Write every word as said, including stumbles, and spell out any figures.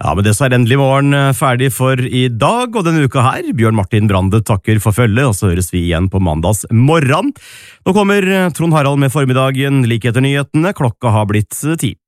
Ja, men det så er endelig morgen ferdig for i dag, og denne uka her, Bjørn Martin Brande takker for følge, og så høres vi igjen på mandags morgen. Nå kommer Trond Harald med formiddagen like etter nyhetene, klokka har blitt ti.